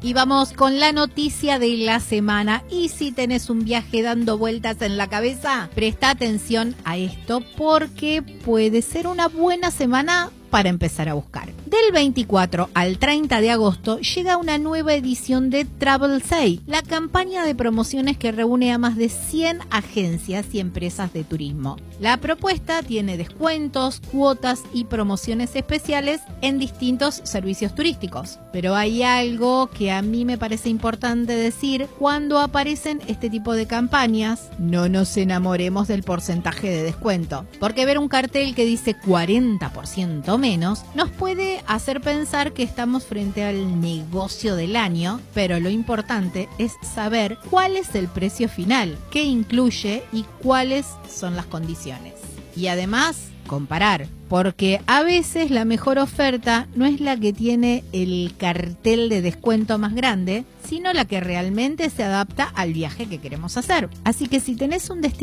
Y vamos con la noticia de la semana. Y si tenés un viaje dando vueltas en la cabeza, presta atención a esto porque puede ser una buena semana para empezar a buscar. Del 24 al 30 de agosto llega una nueva edición de Travel Sale, la campaña de promociones que reúne a más de 100 agencias y empresas de turismo. La propuesta tiene descuentos, cuotas y promociones especiales en distintos servicios turísticos. Pero hay algo que a mí me parece importante decir cuando aparecen este tipo de campañas: no nos enamoremos del porcentaje de descuento, porque ver un cartel que dice 40% menos nos puede hacer pensar que estamos frente al negocio del año, pero lo importante es saber cuál es el precio final, qué incluye y cuáles son las condiciones. Y además, comparar, porque a veces la mejor oferta no es la que tiene el cartel de descuento más grande, sino la que realmente se adapta al viaje que queremos hacer. Así que si tenés un destino